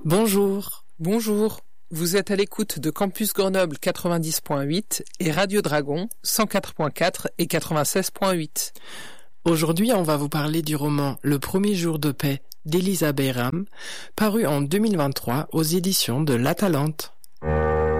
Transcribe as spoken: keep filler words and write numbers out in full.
Bonjour. Bonjour, vous êtes à l'écoute de Campus Grenoble quatre-vingt-dix point huit et Radio Dragon cent quatre point quatre et quatre-vingt-seize point huit. Aujourd'hui, on va vous parler du roman Le premier jour de paix d'Elisa Bayram, paru en deux mille vingt-trois aux éditions de L'Atalante.